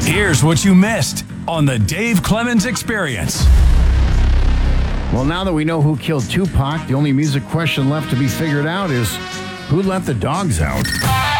Here's what you missed on the Dave Clemens Experience. Well, now that we know who killed Tupac, the only music question left to be figured out is who let the dogs out?